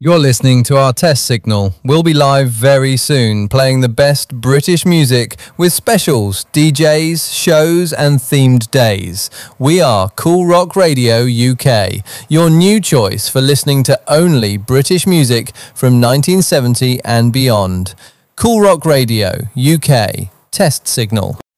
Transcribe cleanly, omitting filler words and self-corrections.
You're listening to our test signal. We'll be live very soon, playing the best British music with specials, DJs, shows and themed days. We are Cool Rock Radio UK, your new choice for listening to only British music from 1970 and beyond. Cool Rock Radio UK, test signal.